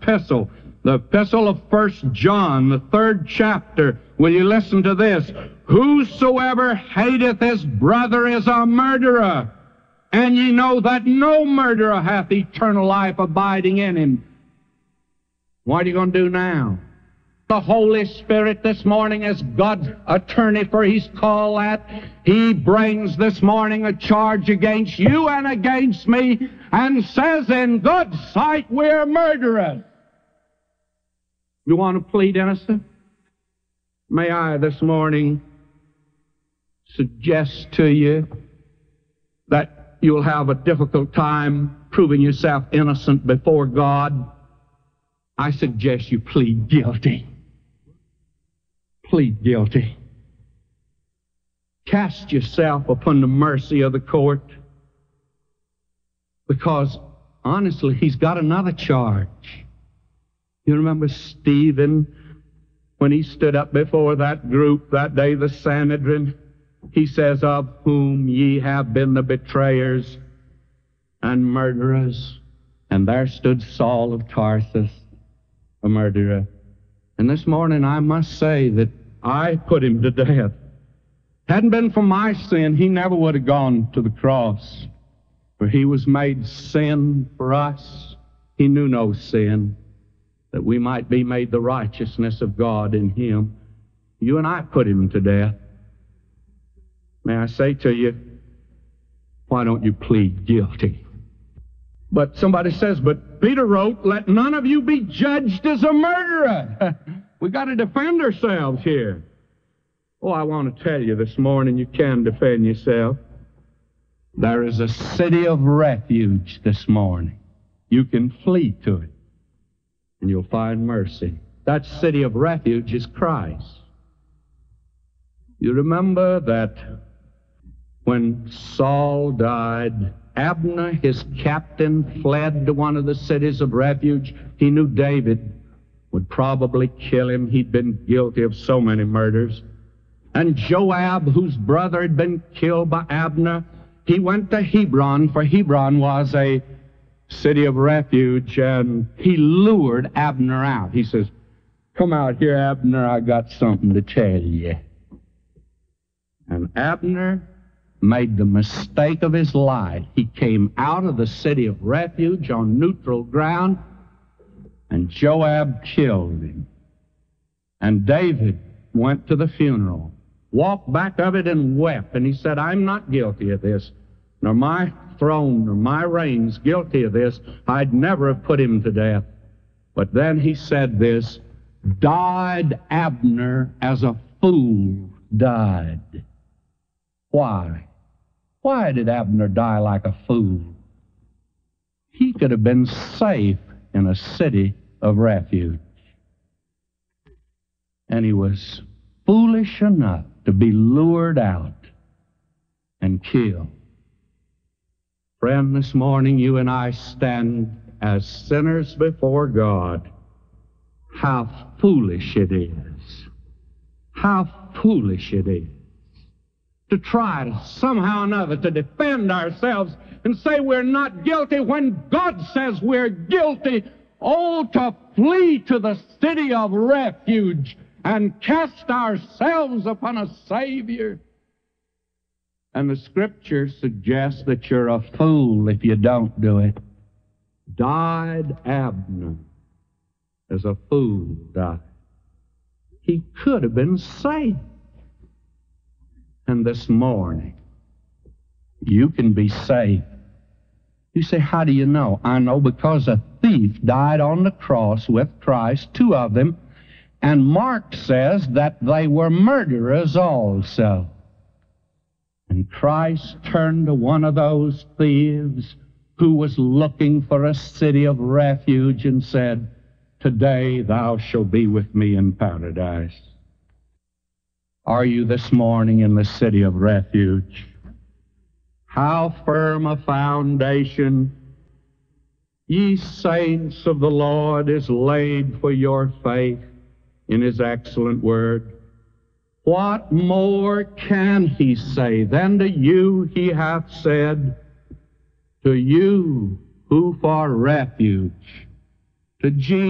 epistle, the epistle of 1 John, the 3rd chapter. Will you listen to this? Whosoever hateth his brother is a murderer, and ye know that no murderer hath eternal life abiding in him. What are you going to do now? The Holy Spirit this morning, as God's attorney, for He's called that, He brings this morning a charge against you and against me, and says in God's sight we're murderers. You want to plead innocent? May I this morning suggest to you that you'll have a difficult time proving yourself innocent before God? I suggest you plead guilty. Plead guilty. Cast yourself upon the mercy of the court, because honestly, he's got another charge. You remember Stephen, when he stood up before that group that day, the Sanhedrin? He says, of whom ye have been the betrayers and murderers. And there stood Saul of Tarsus, a murderer. And this morning I must say that I put him to death. Hadn't been for my sin, he never would have gone to the cross. For he was made sin for us. He knew no sin, that we might be made the righteousness of God in him. You and I put him to death. May I say to you, why don't you plead guilty? But somebody says, but Peter wrote, let none of you be judged as a murderer. We got to defend ourselves here. Oh, I want to tell you this morning, you can defend yourself. There is a city of refuge this morning. You can flee to it, and you'll find mercy. That city of refuge is Christ. You remember that when Saul died, Abner, his captain, fled to one of the cities of refuge. He knew David would probably kill him. He'd been guilty of so many murders. And Joab, whose brother had been killed by Abner, he went to Hebron, for Hebron was a city of refuge, and he lured Abner out. He says, come out here, Abner, I got something to tell you. And Abner made the mistake of his life. He came out of the city of refuge on neutral ground, and Joab killed him. And David went to the funeral, walked back of it and wept, and he said, I'm not guilty of this, nor my throne, nor my reign's guilty of this. I'd never have put him to death. But then he said this, died Abner as a fool died. Why? Why did Abner die like a fool? He could have been safe in a city of refuge. And he was foolish enough to be lured out and killed. Friend, this morning you and I stand as sinners before God. How foolish it is. How foolish it is to try to somehow or another to defend ourselves and say we're not guilty when God says we're guilty. Oh, to flee to the city of refuge and cast ourselves upon a Savior. And the Scripture suggests that you're a fool if you don't do it. Died Abner as a fool died. He could have been saved. And this morning, you can be saved. You say, how do you know? I know because a thief died on the cross with Christ, 2 of them, and Mark says that they were murderers also. And Christ turned to one of those thieves who was looking for a city of refuge and said, today thou shalt be with me in paradise. Are you this morning in the city of refuge? How firm a foundation, ye saints of the Lord, is laid for your faith in His excellent word. What more can He say than to you He hath said, to you who for refuge, to Jesus